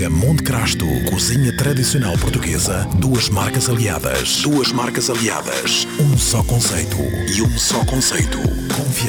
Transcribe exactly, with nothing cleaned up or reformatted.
Pastelaria Monte Crasto. Cozinha tradicional portuguesa. Duas marcas aliadas. Duas marcas aliadas. Um só conceito. E um só conceito. Confiança.